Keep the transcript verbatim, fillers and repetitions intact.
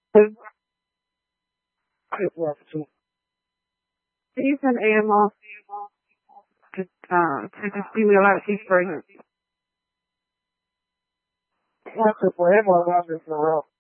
Pues, he's an animal to, uh, to just be realized he's pregnant. No se puede guardar de ropa.